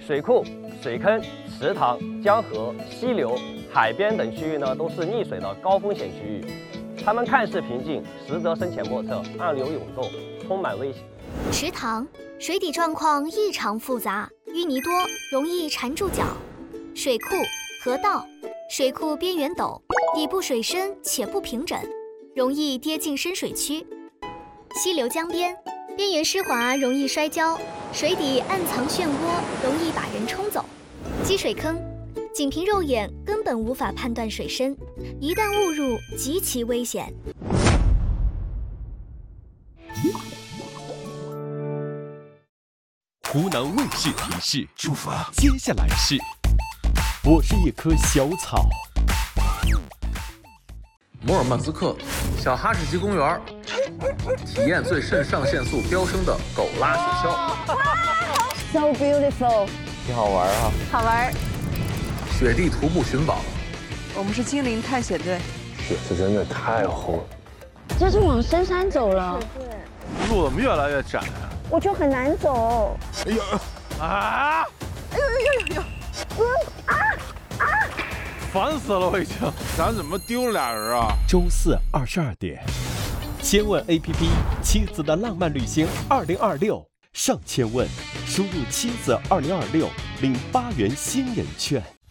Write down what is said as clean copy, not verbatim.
水库、水坑、池塘、江河、溪流、海边等区域呢，都是溺水的高风险区域。它们看似平静，实则深浅莫测，暗流涌动，充满危险。 池塘水底状况异常复杂，淤泥多，容易缠住脚。水库、河道，水库边缘陡，底部水深且不平整，容易跌进深水区。溪流江边，边缘湿滑，容易摔跤，水底暗藏漩涡，容易把人冲走。积水坑，仅凭肉眼根本无法判断水深，一旦误入，极其危险。 湖南卫视提示：出发，接下来是，我是一棵小草。 摩尔曼斯克小哈士奇公园，体验最肾上腺素飙升的狗拉雪橇。 So beautiful， 挺好玩啊！ 好玩。 雪地徒步寻宝， 我们是精灵探险队。 雪是真的太厚了， 这是往深山走了。 路怎么越来越窄啊？ 我就很难走。 哎呦啊！哎呦！烦死了，我已经。咱怎么丢了俩人啊？ 周4 22点，千问 APP 妻子的浪漫旅行2026上千问，输入妻子2026领8元新人券。